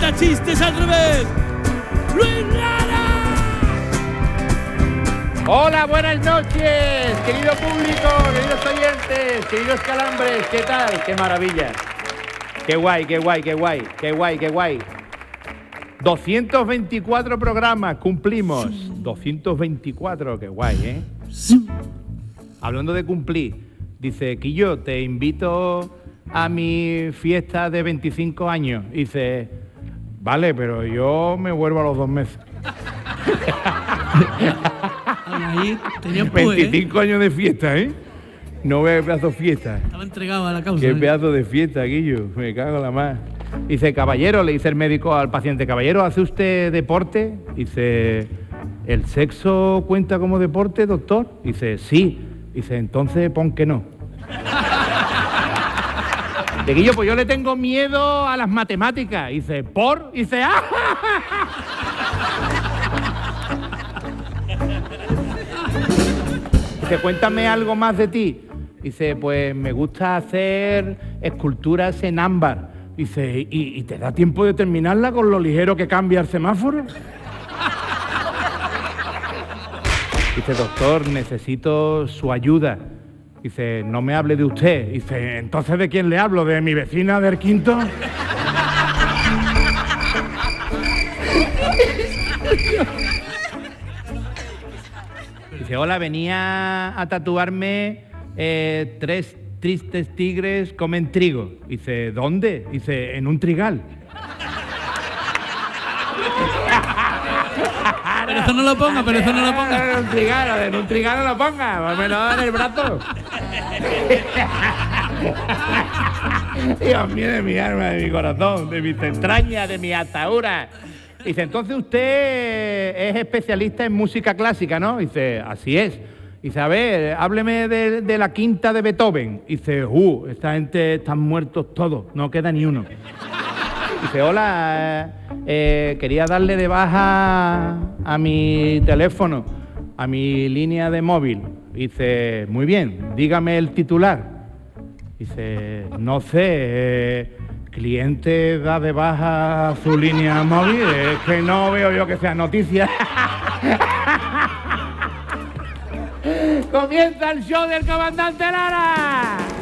cuenta chistes al revés, Luis Lara. Hola, buenas noches, querido público, queridos oyentes, queridos calambres, ¿qué tal? ¡Qué maravilla! ¡Qué guay, qué guay, qué guay, qué guay, qué guay! 224 programas cumplimos. 224, qué guay, ¿eh? Hablando de cumplir, dice, Quillo, te invito a mi fiesta de 25 años. Dice, vale, pero yo me vuelvo a los 2 meses. Ahí tenía 25 años de fiesta, ¿eh? No ve pedazo de fiesta. Estaba entregado a la causa. Qué pedazo de fiesta, Guillo. Me cago en la más. Dice, caballero, le dice el médico al paciente, caballero, ¿hace usted deporte? Dice, ¿el sexo cuenta como deporte, doctor? Dice, sí. Dice, entonces pon que no. De Guillo, pues yo le tengo miedo a las matemáticas. Dice, ¿por? Dice, ¡ah! Dice, cuéntame algo más de ti. Dice, pues me gusta hacer esculturas en ámbar. Dice, ¿y te da tiempo de terminarla con lo ligero que cambia el semáforo? Dice, doctor, necesito su ayuda. Dice, no me hable de usted. Dice, ¿entonces de quién le hablo? ¿De mi vecina del quinto? Dice, hola, venía a tatuarme 3 tristes tigres comen trigo. Dice, ¿dónde? Dice, en un trigal. Pero eso no lo ponga, pero eso no lo ponga. En un trigal no lo ponga, más o menos en el brazo. Dios mío, de mi alma, de mi corazón, de mis entrañas, de mi atadura. Dice, entonces usted es especialista en música clásica, ¿no? Dice, así es. Dice, a ver, hábleme de la quinta de Beethoven. Dice, esta gente están muertos todos, no queda ni uno. Dice, hola, quería darle de baja a mi teléfono, a mi línea de móvil. Dice, muy bien, dígame el titular. Dice, no sé, cliente da de baja su línea móvil, es que no veo yo que sea noticia. ¡Comienza el show del comandante Lara!